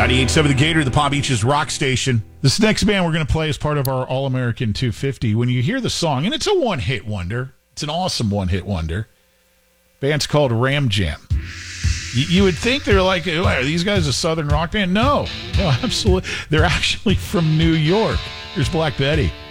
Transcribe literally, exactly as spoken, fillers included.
ninety-eight point seven The Gator, the Palm Beaches rock station. This next band we're going to play is part of our All-American two fifty. When you hear the song, and it's a one-hit wonder. It's an awesome one-hit wonder. Band's called Ram Jam. You, you would think they're like, oh, are these guys a southern rock band? No. No, absolutely. They're actually from New York. Here's Black Betty.